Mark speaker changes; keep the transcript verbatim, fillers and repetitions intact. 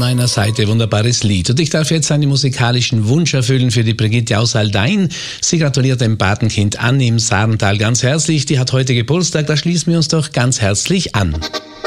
Speaker 1: meiner Seite. Wunderbares Lied. Und ich darf jetzt einen musikalischen Wunsch erfüllen für die Brigitte aus Aldein. Sie gratuliert dem Patenkind Anni im Sarental ganz herzlich. Die hat heute Geburtstag. Da schließen wir uns doch ganz herzlich an.